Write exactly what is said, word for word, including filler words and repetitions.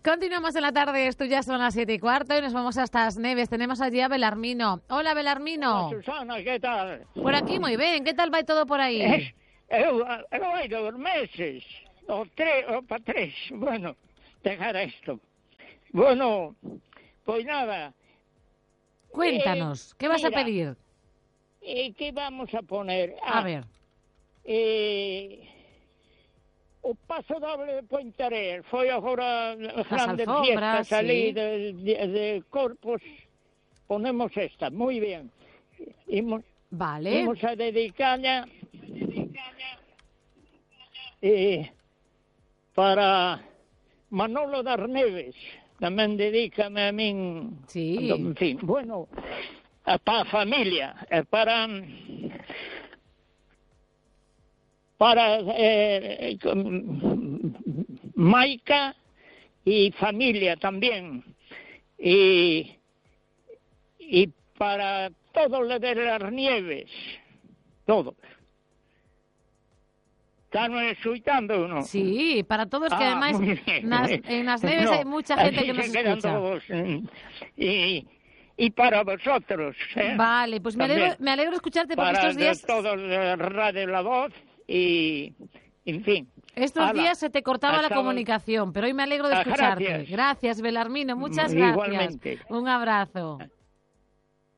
Continuamos en la tarde, esto ya son las siete y cuarto y nos vamos hasta As Neves. Tenemos allí a Belarmino. Hola, Belarmino. Hola, Susana, ¿qué tal? Por aquí muy bien, ¿qué tal va todo por ahí? Eh, eu, eu hai dos meses, o tres, o pa tres, bueno, dejar esto. Bueno, pues nada. Cuéntanos, eh, ¿qué vas mira, a pedir? Eh, ¿Qué vamos a poner? A Ah, ver. Eh, o paso doble de Pointerés foi agora grandes alfombras, fiestas ali sí. de, de, de corpos, ponemos esta, muy bien. Imos, Vale. imos a dedicarla eh, para Manolo das Neves, tamén dedícame a min. Sí. En fin, bueno, para a familia, eh, para para eh, Maica y familia también, y, y para todo lo de las Nieves, todo. ¿Están escuchando o no? Sí, para todos, que Ah, además muy bien. nas- en As Neves No, hay mucha gente así que nos se quedan escucha. todos, mm, y, y para vosotros, ¿eh? Vale, pues me alegro, También. me alegro escucharte porque Para estos días, de todos de Radio La Voz y, en fin. estos Hala, días se te cortaba la hasta- comunicación, pero hoy me alegro de Ah, escucharte. gracias. Gracias, Belarmino, muchas Mm, gracias. igualmente. Un abrazo.